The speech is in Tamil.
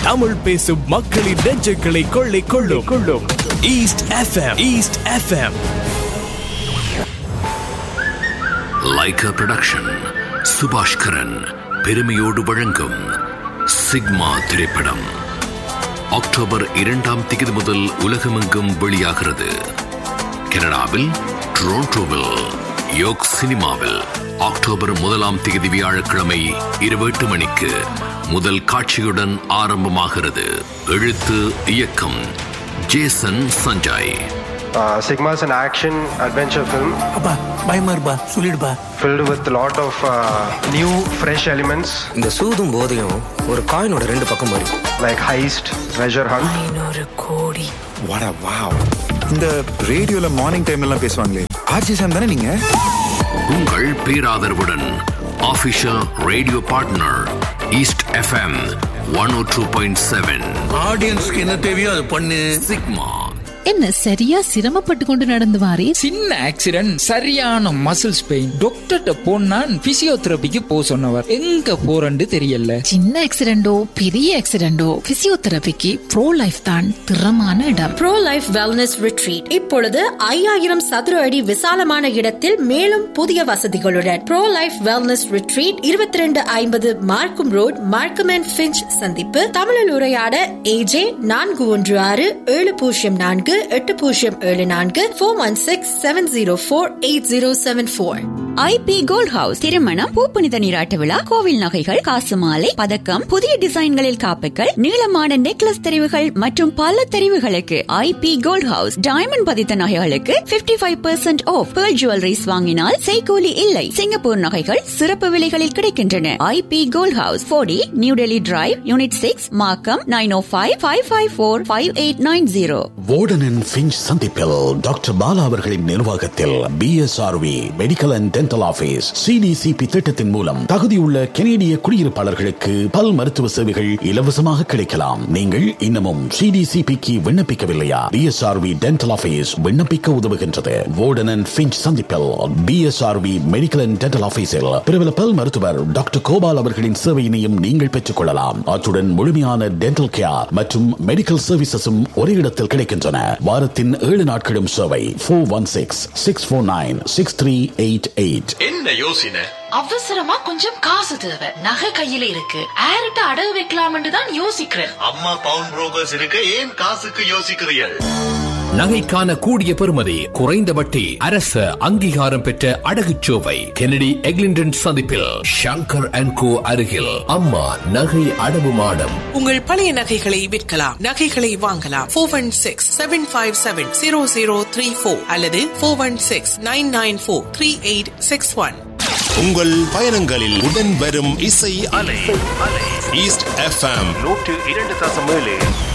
தமிழ் பேசும் மக்களின் நெஞ்சுகளை கொள்ளை கொள்ளும் east FM. Lyca production Subaskaran பெருமையோடு வழங்கும் சிக்மா திரைப்படம் அக்டோபர் 2 முதல் உலகமெங்கும் வெளியாகிறது. கனடாவில் டொரண்டோவில் யோக் சினிமாவில் அக்டோபர் 1 வியாழக்கிழமை 8 மணிக்கு முதல் காட்சியுடன் ஆரம்பமாகிறது. எழுத்து இயக்கம் Jason Sanjay. Sigma is an action adventure film. Abba, பயமார்பா சொல்லிடுபா. Filled with a lot of new fresh elements. இந்த சூதும் போதையும் ஒரு காயினோட 2 பக்கம் மாதிரி. Like heist, treasure hunt. 500 கோடி. வாடா வாவ். இந்த ரேடியோல மார்னிங் டைம்ல எல்லாம் பேசுவாங்களே. ஆர்ஜி சாம் தானே நீங்க? உங்கள் பேராதரவுடன் official radio partner east FM 102.7. ஆடியன்ஸ்க்கு என்ன தேவையோ அது பண்ணு. சிக்மா. என்ன சரியா சிரமப்பட்டு கொண்டு நடந்து வாரே? சின்ன ஆக்சிடென்ட், சரியான மசில்ஸ் பெயின். டாக்டர்கிட்ட போனா பிசியோதெரபிக்கு போ சொன்னவர். எங்க போறன்னு தெரியல. சின்ன ஆக்சிடென்டோ பெரிய ஆக்சிடென்டோ பிசியோதெரபிக்கு ப்ரோ லைஃப் தான் திறமான இடம். ப்ரோ லைஃப் வெல்னஸ் ரிட்ரீட் இப்பொழுது 5000 சதுர அடி விசாலமான இடத்தில் மேலும் புதிய வசதிகளுடன். ப்ரோ லைஃப் வெல்னஸ் ரிட்ரீட் 2250 மார்க்கம் ரோட், மார்க்கம் அண்ட் ஃபிஞ்ச் சந்திப்பு. தமிழில் உரையாட AJ 416-704 8074 416-704-8074. IP Gold House திருமணம், பூப்புனித நீராட்ட விழா, கோவில் நகைகள், காசு மாலை, பதக்கம், புதிய டிசைன்களில் காப்புகள், நீளமான நெக்லஸ் தெரிவுகள் மற்றும் பல தெரிவுகளுக்கு IP Gold House. டைமண்ட் பதித்த நகைகளுக்கு 55% ஆஃப். பேர்ல் ஜுவல்லரிஸ் வாங்கினால் செய்கூலி இல்லை. சிங்கப்பூர் நகைகள் சிறப்பு விலைகளில் கிடைக்கின்றன. IP Gold House 40 new Delhi drive, unit 6, மார்க்கம். 9055545890. வார்டன் ஃபிஞ்ச் சந்திப்பில் டாக்டர் பாலா அவர்களின் நிர்வாகத்தில் BSRV medical and dental office CDCP திட்டத்தின் மூலம் தகுதியுள்ள கனேடிய குடியிருப்பாளர்களுக்கு பல் மருத்துவ சேவைகள் இலவசமாக கிடைக்கலாம். நீங்கள் இன்னமும் CDCPக்கு விண்ணப்பிக்கவில்லையா? BSRV டென்டல் ஆபீஸ் விண்ணப்பிக்க உதவுகின்றது. வார்டன் அண்ட் ஃபிஞ்ச் சந்திப்பில் BSRV மெடிக்கல் அண்ட் டென்டல் ஆபீஸில் பிரபல பல் மருத்துவர் டாக்டர் கோபால் அவர்களின் சேவையினையும் நீங்கள் பெற்றுக் கொள்ளலாம். அத்துடன் முழுமையான டென்டல் கேர் மற்றும் மெடிக்கல் சர்வீசஸும் ஒரே இடத்தில் கிடைக்கின்றன. வாரத்தின் 7 நாட்களும் சேவை. 416-649-6388. என்ன யோசனை? அவசரமா கொஞ்சம் காசு தேவை. நகை கையில இருக்கு. யார்கிட்ட அடகு வைக்கலாம்னு தான் யோசிக்கிறேன். அம்மா பவுன் புரோக்கர்ஸ் இருக்கு. ஏன் காசுக்கு யோசிக்கிறீர்கள்? நகைக்கான கூடிய பெறுமதி, குறைந்த வட்டி, அரசு அங்கீகாரம் பெற்ற அடகுச்சோவை கெனடி எக்லிண்டன் சந்திப்பில் ஷங்கர் அண்ட் கோ அருகில் அம்மா நகை அடவு மாடம். உங்கள் பழைய நகைகளை விற்கலாம், நகைகளை வாங்கலாம். 416-757-0034 அல்லது 416-994-3861. உங்கள் பயணங்களில் உடன் வரும் இசை அலை. East FM 102.7.